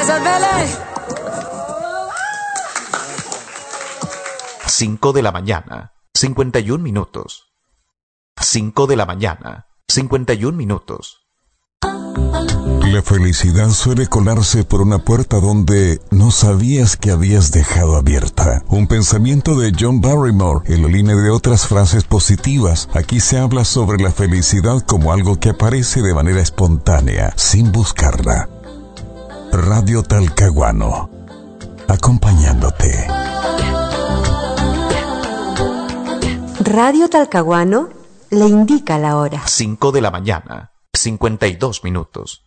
5 de la mañana, 51 minutos. 5 de la mañana, 51 minutos. La felicidad suele colarse por una puerta donde no sabías que habías dejado abierta. Un pensamiento de John Barrymore en la línea de otras frases positivas. Aquí se habla sobre la felicidad como algo que aparece de manera espontánea, sin buscarla. Radio Talcahuano, acompañándote. Radio Talcahuano le indica la hora. 5 de la mañana, 52 minutos.